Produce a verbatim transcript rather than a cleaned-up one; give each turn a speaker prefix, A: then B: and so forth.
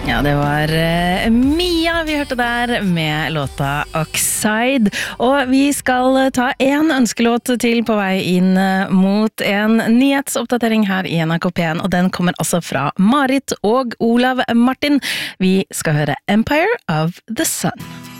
A: Ja, det var uh, Mia vi hørte der med låta Oxide. Og vi skal ta en ønskelåt til på vei inn uh, mot en nyhetsoppdatering her i N R K P en, og den kommer altså fra Marit og Olav Martin. Vi skal høre Empire of the Sun.